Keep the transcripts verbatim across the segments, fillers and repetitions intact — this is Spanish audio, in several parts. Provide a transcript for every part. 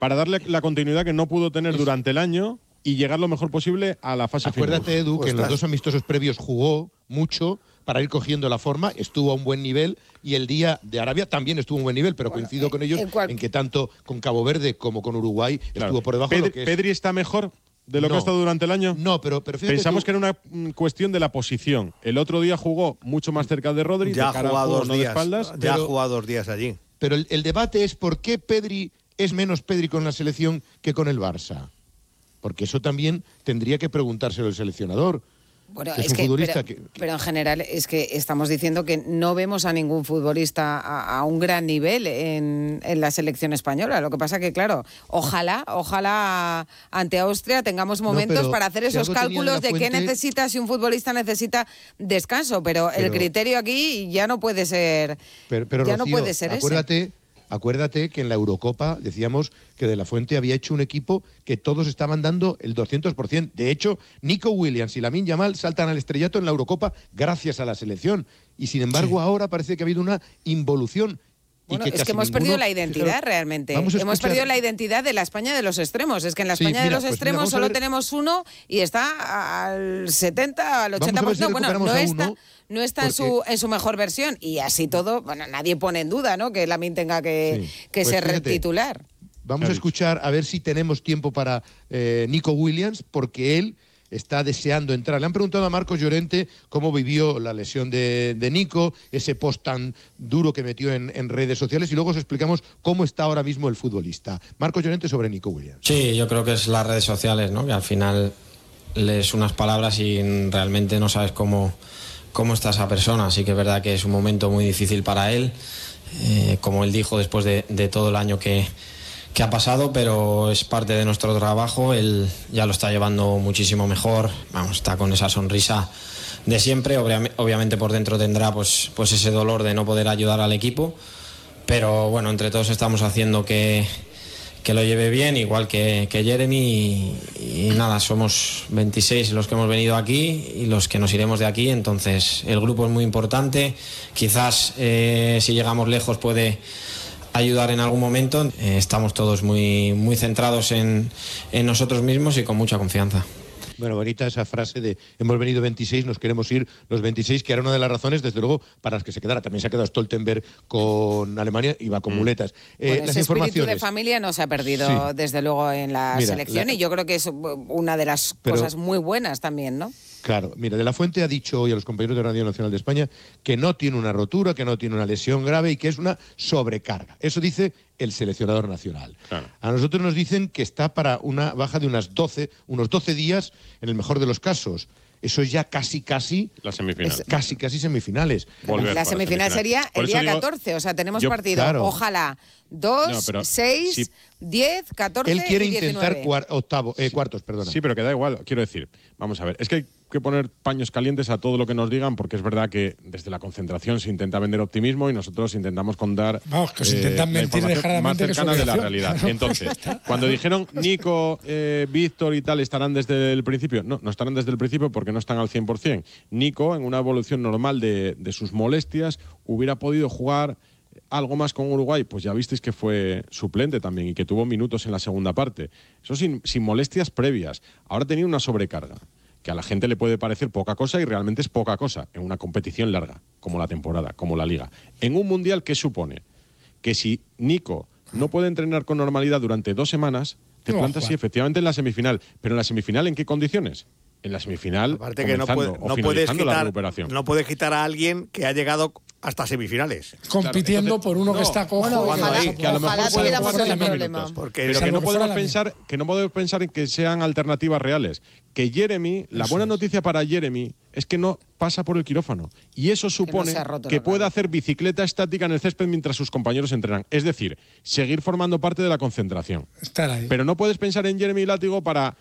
para darle la continuidad que no pudo tener durante el año y llegar lo mejor posible a la fase final. Acuérdate, Edu, pues que en los dos amistosos previos jugó mucho para ir cogiendo la forma, estuvo a un buen nivel y el día de Arabia también estuvo a un buen nivel, pero bueno, coincido con ellos en, cual... en que tanto con Cabo Verde como con Uruguay claro. estuvo por debajo Pedri, de lo que es... ¿Pedri está mejor de lo no, que ha estado durante el año? No, pero, pero pensamos tú... que era una cuestión de la posición. El otro día jugó mucho más cerca de Rodri, ya de cara ha jugado a juego, dos no días, de espaldas. Ya pero, ha jugado dos días allí. Pero el, el debate es por qué Pedri es menos Pedri con la selección que con el Barça. Porque eso también tendría que preguntárselo el seleccionador. Bueno, que es, es un que, futbolista pero, que, que... pero en general es que estamos diciendo que no vemos a ningún futbolista a, a un gran nivel en, en la selección española. Lo que pasa que, claro, ojalá, ojalá ante Austria tengamos momentos no, para hacer esos si cálculos de, de fuente... qué necesita, si un futbolista necesita descanso, pero, pero el criterio aquí ya no puede ser, pero, pero, ya Rocío, no puede ser acuérdate, ese. Acuérdate que en la Eurocopa decíamos que De la Fuente había hecho un equipo que todos estaban dando el doscientos por ciento. De hecho, Nico Williams y Lamine Yamal saltan al estrellato en la Eurocopa gracias a la selección. Y sin embargo, sí. ahora parece que ha habido una involución. Bueno, y que es que hemos ninguno, perdido la identidad fijaros, realmente. Hemos escuchar... perdido la identidad de la España de los extremos. Es que en la España sí, mira, de los pues extremos mira, solo ver... tenemos uno y está al setenta, al ochenta por ciento. Si bueno, no está, no está porque... en, su, en su mejor versión. Y así todo, bueno, nadie pone en duda, ¿no?, que Lamine tenga que, sí. que pues ser fíjate, titular. Vamos a escuchar a ver si tenemos tiempo para eh, Nico Williams, porque él está deseando entrar. Le han preguntado a Marcos Llorente cómo vivió la lesión de, de Nico, ese post tan duro que metió en, en redes sociales, y luego os explicamos cómo está ahora mismo el futbolista. Marcos Llorente sobre Nico Williams. Sí, yo creo que es las redes sociales, ¿no?, que al final lees unas palabras y realmente no sabes cómo, cómo está esa persona. Así que es verdad que es un momento muy difícil para él, eh, como él dijo, después de, de todo el año que que ha pasado, pero es parte de nuestro trabajo. Él ya lo está llevando muchísimo mejor, vamos, está con esa sonrisa de siempre. Obvia- obviamente por dentro tendrá pues, pues ese dolor de no poder ayudar al equipo, pero bueno, entre todos estamos haciendo que, que lo lleve bien, igual que, que Jeremy, y, y nada, somos veintiséis los que hemos venido aquí y los que nos iremos de aquí, entonces el grupo es muy importante. Quizás eh, si llegamos lejos puede ayudar en algún momento. Eh, estamos todos muy, muy centrados en, en nosotros mismos y con mucha confianza. Bueno, bonita esa frase de hemos venido veintiséis, nos queremos ir los veintiséis, que era una de las razones, desde luego, para las que se quedara. También se ha quedado Stoltenberg con Alemania y va con muletas. Eh, bueno, las ese informaciones. espíritu de familia no se ha perdido, sí. desde luego, en la Mira, selección, la... y yo creo que es una de las Pero... cosas muy buenas también, ¿no? Claro, mira, De la Fuente ha dicho hoy a los compañeros de Radio Nacional de España que no tiene una rotura, que no tiene una lesión grave y que es una sobrecarga. Eso dice el seleccionador nacional. Claro. A nosotros nos dicen que está para una baja de unas doce, unos doce días, en el mejor de los casos. Eso es ya casi, casi... La semifinal. Es casi, casi semifinales. Volver la semifinal, semifinal sería el día digo, catorce, o sea, tenemos yo, partido, claro. ojalá, dos, no, seis, sí. diez, catorce Él quiere y intentar cuar, octavo, eh, sí. cuartos, perdona. Sí, pero que da igual, quiero decir, vamos a ver, es que hay que poner paños calientes a todo lo que nos digan, porque es verdad que desde la concentración se intenta vender optimismo y nosotros intentamos contar Vamos, que os eh, intentan mentir más cercana de la operación. realidad. Entonces, cuando dijeron Nico, eh, Víctor y tal estarán desde el principio, no, no estarán desde el principio porque no están al cien por ciento. Nico, en una evolución normal de, de sus molestias, hubiera podido jugar algo más con Uruguay, pues ya visteis que fue suplente también y que tuvo minutos en la segunda parte. Eso sin, sin molestias previas. Ahora tenía una sobrecarga, que a la gente le puede parecer poca cosa y realmente es poca cosa en una competición larga, como la temporada, como la Liga. En un Mundial, ¿qué supone? Que si Nico no puede entrenar con normalidad durante dos semanas, te plantas, sí, efectivamente en la semifinal. Pero en la semifinal, ¿en qué condiciones? En la semifinal, aparte que no, puede, no puedes quitar, la recuperación. No puedes quitar a alguien que ha llegado hasta semifinales. Compitiendo claro, entonces, por uno no, que está cojo. Bueno, ojalá, ahí, que a lo mejor puede jugar el problema. Porque pero que no, podemos pensar, que no podemos pensar en que sean alternativas reales. Que Jeremy, la buena noticia para Jeremy es que no pasa por el quirófano. Y eso supone que, no que pueda hacer bicicleta estática en el césped mientras sus compañeros entrenan. Es decir, seguir formando parte de la concentración. Estar ahí. Pero no puedes pensar en Jeremy Látigo para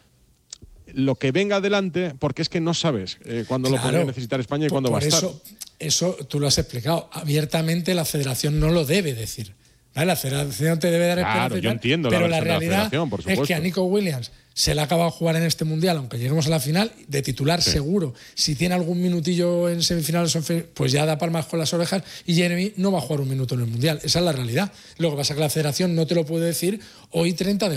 lo que venga adelante, porque es que no sabes eh, cuándo claro, lo podría necesitar España y por, cuándo por va a estar. Eso, eso tú lo has explicado. Abiertamente la federación no lo debe decir. ¿Vale? La federación te debe dar claro, esperanza, yo entiendo pero la, la realidad la por es que a Nico Williams se le ha acabado de jugar en este Mundial, aunque lleguemos a la final, de titular sí. seguro. Si tiene algún minutillo en semifinales, pues ya da palmas con las orejas, y Jeremy no va a jugar un minuto en el Mundial. Esa es la realidad. Lo que pasa es que la federación no te lo puede decir hoy treinta de